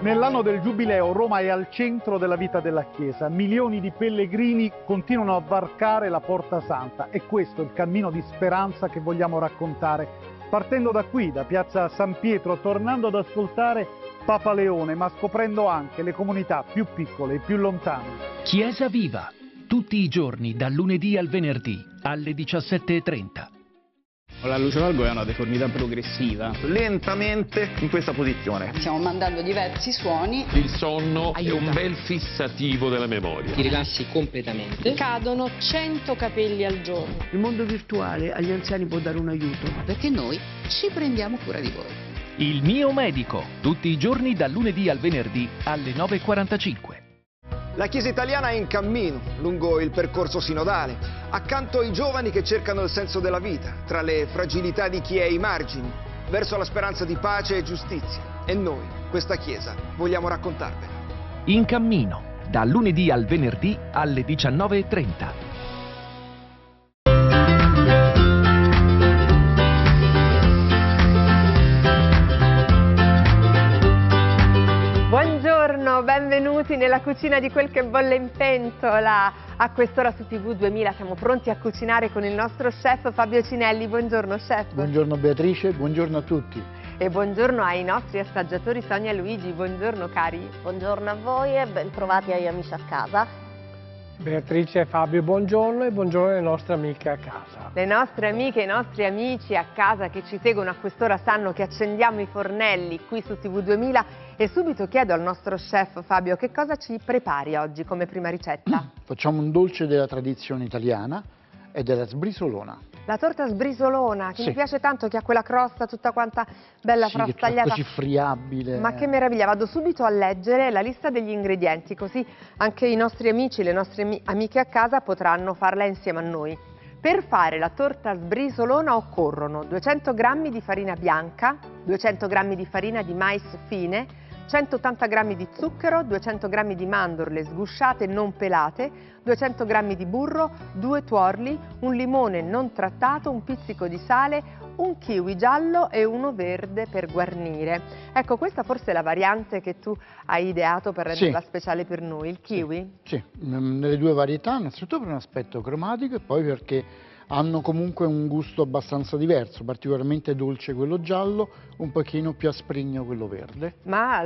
Nell'anno del Giubileo Roma è al centro della vita della Chiesa. Milioni di pellegrini continuano a varcare la Porta Santa e questo è il cammino di speranza che vogliamo raccontare. Partendo da qui, da Piazza San Pietro, tornando ad ascoltare Papa Leone, ma scoprendo anche le comunità più piccole e più lontane. Chiesa Viva, tutti i giorni dal lunedì al venerdì alle 17:30. La luce valgo è una deformità progressiva. Lentamente in questa posizione. Stiamo mandando diversi suoni. Il sonno è un bel fissativo della memoria. Ti rilassi completamente. Cadono 100 capelli al giorno. Il mondo virtuale agli anziani può dare un aiuto. Perché noi ci prendiamo cura di voi. Il mio medico, tutti i giorni dal lunedì al venerdì alle 9:45. La Chiesa italiana è in cammino lungo il percorso sinodale, accanto ai giovani che cercano il senso della vita, tra le fragilità di chi è ai margini, verso la speranza di pace e giustizia. E noi, questa Chiesa, vogliamo raccontarvela. In cammino, dal lunedì al venerdì alle 19:30. Buongiorno, benvenuti nella cucina di Quel che bolle in pentola. A quest'ora su TV 2000 siamo pronti a cucinare con il nostro chef Fabio Cinelli. Buongiorno chef. Buongiorno Beatrice, buongiorno a tutti. E buongiorno ai nostri assaggiatori Sonia e Luigi. Buongiorno cari. Buongiorno a voi e ben trovati agli amici a casa. Beatrice e Fabio, buongiorno e buongiorno alle nostre amiche a casa. Le nostre amiche e i nostri amici a casa che ci seguono a quest'ora sanno che accendiamo i fornelli qui su TV 2000 e subito chiedo al nostro chef Fabio che cosa ci prepari oggi come prima ricetta. Facciamo un dolce della tradizione italiana ed è la sbrisolona. La torta sbrisolona, che sì, mi piace tanto, che ha quella crosta tutta quanta bella sì, frastagliata. Così friabile. Ma che meraviglia, vado subito a leggere la lista degli ingredienti, così anche i nostri amici, le nostre amiche a casa potranno farla insieme a noi. Per fare la torta sbrisolona occorrono 200 g di farina bianca, 200 g di farina di mais fine, 180 g di zucchero, 200 g di mandorle sgusciate non pelate, 200 g di burro, 2 tuorli, un limone non trattato, un pizzico di sale, un kiwi giallo e uno verde per guarnire. Ecco, questa forse è la variante che tu hai ideato per renderla speciale per noi, il kiwi? Sì, nelle due varietà, innanzitutto per un aspetto cromatico e poi perché hanno comunque un gusto abbastanza diverso, particolarmente dolce quello giallo, un pochino più asprigno quello verde. Ma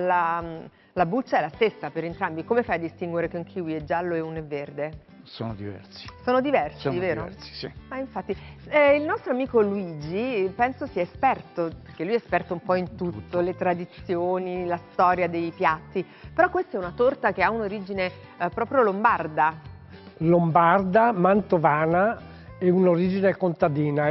la buccia è la stessa per entrambi, come fai a distinguere che un kiwi è giallo e uno è verde? Sono diversi. Sono diversi, Sono vero? diversi, sì. Ma infatti, il nostro amico Luigi penso sia esperto, perché lui è esperto un po' in tutto, le tradizioni, la storia dei piatti, però questa è una torta che ha un'origine proprio lombarda. Lombarda, mantovana e un'origine contadina.